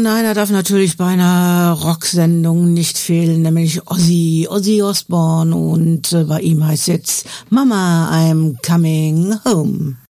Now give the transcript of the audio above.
einer darf natürlich bei einer Rocksendung nicht fehlen, nämlich Ozzy Osbourne, und bei ihm heißt jetzt Mama, I'm Coming Home.